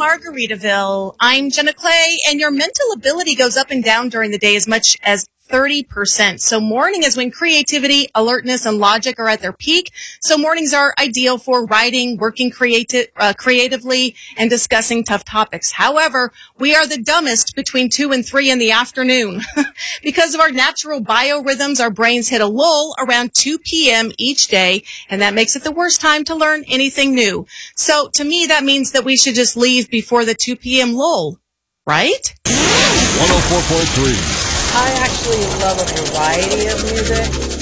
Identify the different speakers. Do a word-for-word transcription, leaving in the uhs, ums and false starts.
Speaker 1: Margaritaville. I'm Jenna Clay, and your mental ability goes up and down during the day as much as thirty percent. So morning is when creativity, alertness, and logic are at their peak. So mornings are ideal for writing, working creati- uh, creatively, and discussing tough topics. However, we are the dumbest between two and three in the afternoon. Because of our natural biorhythms, our brains hit a lull around two p.m. each day, and that makes it the worst time to learn anything new. So to me, that means that we should just leave before the two p.m. lull, right?
Speaker 2: one oh four point three.
Speaker 3: I actually love a variety of music.